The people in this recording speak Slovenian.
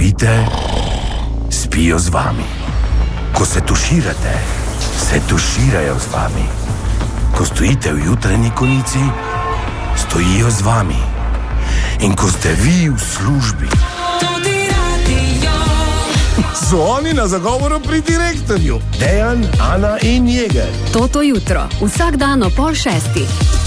spite, spijo z vami. Ko se tuširate, se tuširajo z vami. Ko stojite v jutranji konici, stojijo z vami. In ko ste vi v službi, so oni na zagovoru pri direktorju. Dejan, Ana in Jeger. Toto jutro, vsak dan ob 5:30.